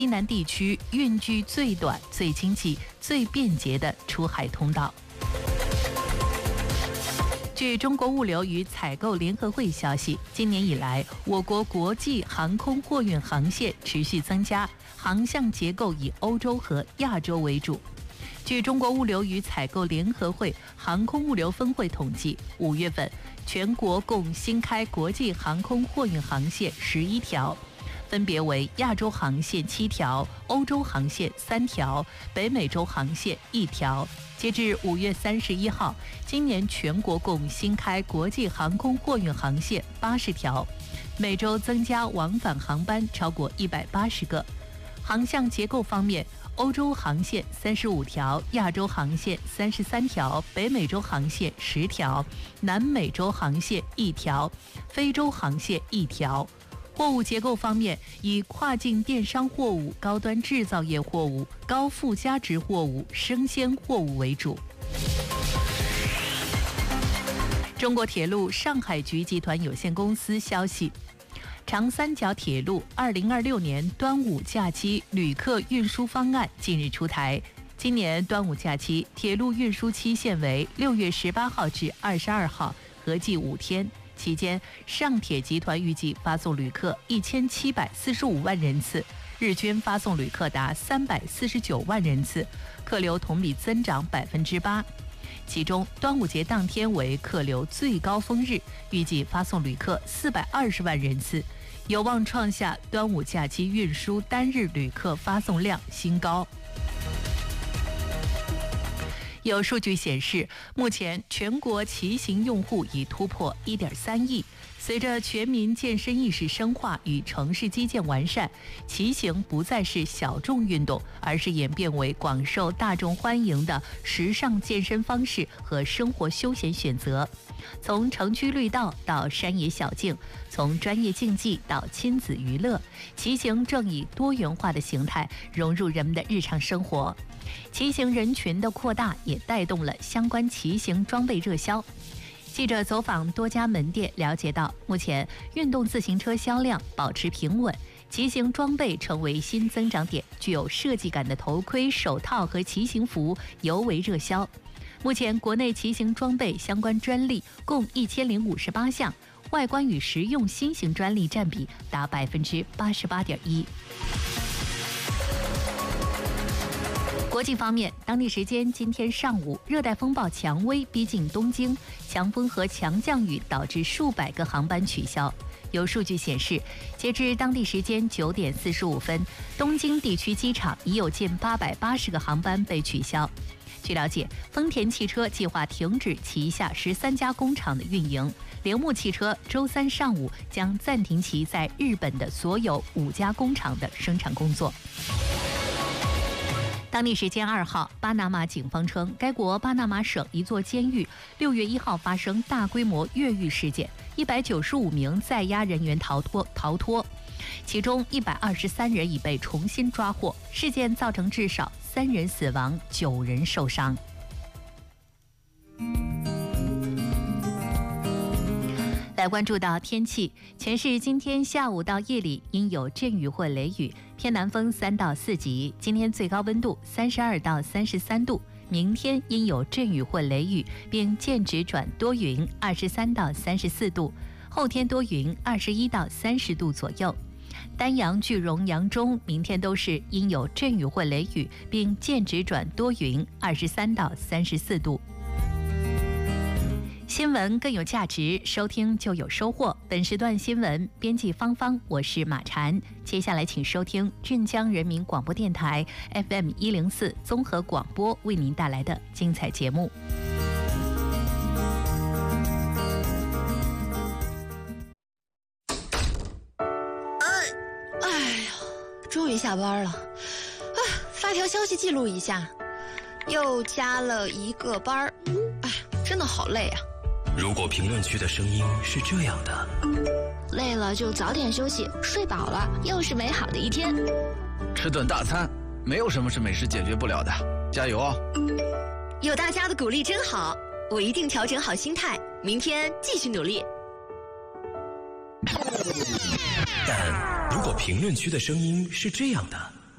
西南地区运距最短、最经济、最便捷的出海通道。据中国物流与采购联合会消息，今年以来，我国国际航空货运航线持续增加，航向结构以欧洲和亚洲为主。据中国物流与采购联合会航空物流分会统计，5月份全国共新开国际航空货运航线11条，分别为亚洲航线7条、欧洲航线3条、北美洲航线1条。截至5月31号，今年全国共新开国际航空货运航线80条，每周增加往返航班超过180个。航向结构方面，欧洲航线35条，亚洲航线33条，北美洲航线10条，南美洲航线1条，非洲航线1条。货物结构方面，以跨境电商货物、高端制造业货物、高附加值货物、生鲜货物为主。中国铁路上海局集团有限公司消息，长三角铁路2026年端午假期旅客运输方案近日出台。今年端午假期铁路运输期限为6月18号至22号，合计5天。期间，上铁集团预计发送旅客1745万人次，日均发送旅客达349万人次，客流同比增长8%。其中，端午节当天为客流最高峰日，预计发送旅客420万人次，有望创下端午假期运输单日旅客发送量新高。有数据显示，目前全国骑行用户已突破1.3亿。随着全民健身意识深化与城市基建完善，骑行不再是小众运动，而是演变为广受大众欢迎的时尚健身方式和生活休闲选择。从城区绿道到山野小径，从专业竞技到亲子娱乐，骑行正以多元化的形态融入人们的日常生活。骑行人群的扩大也带动了相关骑行装备热销。记者走访多家门店，了解到，目前运动自行车销量保持平稳，骑行装备成为新增长点，具有设计感的头盔、手套和骑行服尤为热销。目前国内骑行装备相关专利共1058项，外观与实用新型专利占比达88.1%。国际方面，当地时间今天上午，热带风暴蔷薇逼近东京，强风和强降雨导致数百个航班取消。有数据显示，截至当地时间9点45分，东京地区机场已有近880个航班被取消。据了解，丰田汽车计划停止旗下13家工厂的运营，铃木汽车周三上午将暂停其在日本的所有5家工厂的生产工作。当地时间2号，巴拿马警方称，该国巴拿马省一座监狱6月1号发生大规模越狱事件，195名在押人员逃脱，其中123人已被重新抓获。事件造成至少3人死亡，9人受伤。来关注到天气，全市今天下午到夜里应有阵雨或雷雨，偏南风3到4级。今天最高温度32到33度，明天应有阵雨或雷雨，并间止转多云，23到34度。后天多云，21到30度左右。丹阳、句容、扬中明天都是应有阵雨或雷雨，并间止转多云，23到34度。新闻更有价值，收听就有收获。本时段新闻编辑芳芳，我是马婵。接下来请收听镇江人民广播电台 FM104 综合广播为您带来的精彩节目。 哎呀，终于下班了。发条消息记录一下，又加了1个班。真的好累啊。 如果评论区的声音是这样的， 累了就早点休息，睡饱了又是美好的一天。 吃顿大餐，没有什么是美食解决不了的，加油哦！ 有大家的鼓励真好，我一定调整好心态，明天继续努力。 但如果评论区的声音是这样的，